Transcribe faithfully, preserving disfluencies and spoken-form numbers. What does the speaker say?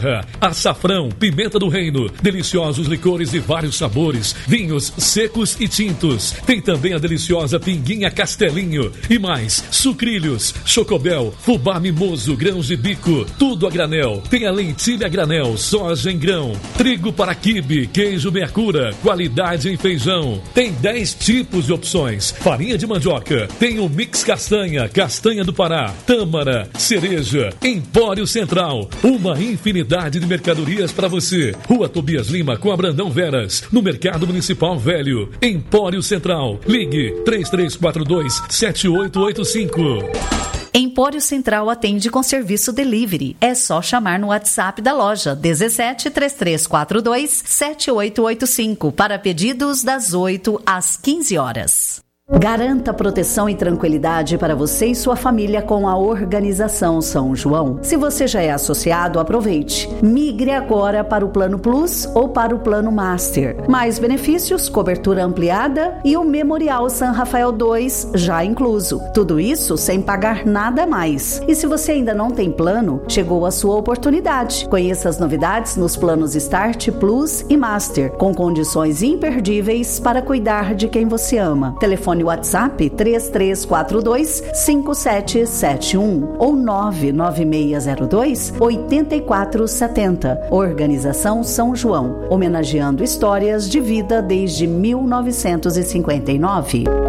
Terra, açafrão, pimenta do reino, deliciosos licores de vários sabores, vinhos secos e tintos. Tem também a deliciosa pinguinha Castelinho e mais, sucrilhos, chocobel, fubá mimoso, grãos de bico, tudo a granel. Tem a lentilha a granel, soja em grão, trigo para quibe, queijo Mercura, qualidade em feijão. Tem dez tipos de opções. Farinha de mandioca, tem o mix castanha, castanha do Pará, tâmara, cereja, Empório Central, uma infinidade de mercadorias para você. Rua Tobias Lima com a Brandão Veras, no Mercado Municipal Velho. Empório Central, ligue três três quatro dois, sete oito oito cinco. Empório Central atende com serviço delivery. É só chamar no WhatsApp da loja dezessete, três três quatro dois, sete oito oito cinco para pedidos das oito às quinze horas. Garanta proteção e tranquilidade para você e sua família com a Organização São João. Se você já é associado, aproveite. Migre agora para o Plano Plus ou para o Plano Master. Mais benefícios, cobertura ampliada e o Memorial San Rafael dois já incluso. Tudo isso sem pagar nada a mais. E se você ainda não tem plano, chegou a sua oportunidade. Conheça as novidades nos planos Start, Plus e Master, com condições imperdíveis para cuidar de quem você ama. Telefone WhatsApp três três quatro dois, cinco sete sete um ou nove nove seis zero dois, oito quatro sete zero. Organização São João, homenageando histórias de vida desde mil novecentos e cinquenta e nove.